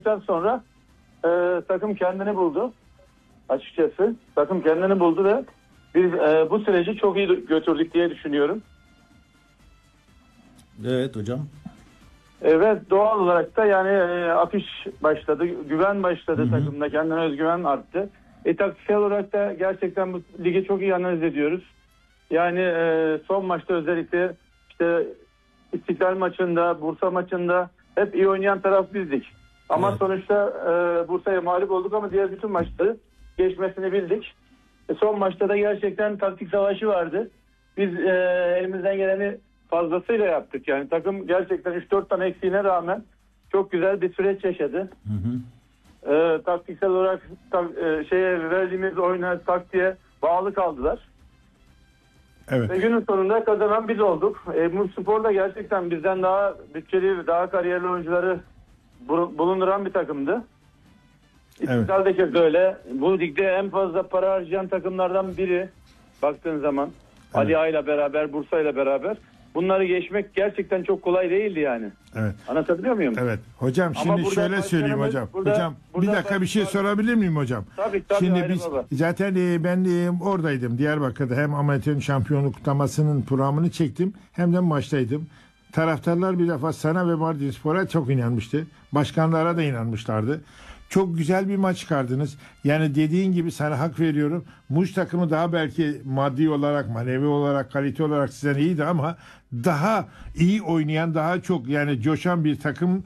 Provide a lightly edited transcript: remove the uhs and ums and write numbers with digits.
sonra takım kendini buldu. Açıkçası takım kendini buldu ve biz bu süreci çok iyi götürdük diye düşünüyorum. Evet hocam. Evet, doğal olarak da yani akış başladı, güven başladı takımda, kendine özgüven arttı. Taktiksel olarak da gerçekten bu ligi çok iyi analiz ediyoruz. Yani son maçta özellikle işte İstiklal maçında, Bursa maçında hep iyi oynayan taraf bizdik. Ama Evet. sonuçta Bursa'ya mağlup olduk ama diğer bütün maçları geçmesini bildik. Son maçta da gerçekten taktik savaşı vardı. Biz elimizden geleni fazlasıyla yaptık. Yani takım gerçekten 3-4 tane eksiğine rağmen çok güzel bir süreç yaşadı. Taktiksel olarak verdiğimiz oyuna, taktiğe bağlı kaldılar. Evet. Ve günün sonunda kazanan biz olduk. Murspor da gerçekten bizden daha bütçeli, daha kariyerli oyuncuları bulunduran bir takımdı. İstiklal de kez öyle. Bu ligde en fazla para harcayan takımlardan biri baktığın zaman. Ali Ağa ile beraber, Bursa ile beraber. Bunları geçmek gerçekten çok kolay değildi yani. Evet. Anlatabiliyor muyum? Evet. Hocam Ama şimdi burada şöyle söyleyeyim hocam. Hocam bir dakika bir şey sorabilir miyim hocam? Tabii Şimdi Hayri biz Baba. zaten ben oradaydım Diyarbakır'da, hem amatör şampiyonluk kutlamasının programını çektim hem de maçtaydım. Taraftarlar bir defa sana ve Mardinspor'a çok inanmıştı. Başkanlara da inanmışlardı. Çok güzel bir maç çıkardınız. Yani dediğin gibi sana hak veriyorum. Muş takımı daha belki maddi olarak, manevi olarak, kalite olarak sizden iyiydi ama daha iyi oynayan, daha çok yani coşan bir takım